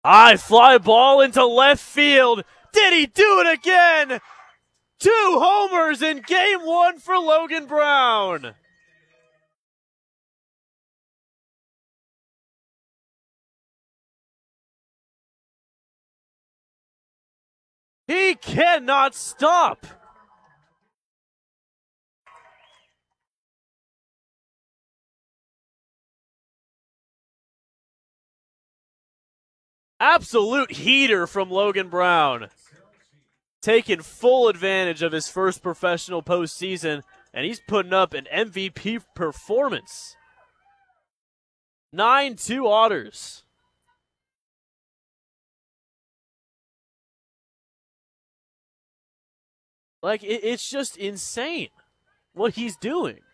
High fly ball into left field. Did he do it again? 2 homers in game 1 for Logan Brown. He cannot stop. Absolute heater from Logan Brown. Taking full advantage of his first professional postseason, and he's putting up an MVP performance. 9-2 Otters. Like, it's just insane what he's doing.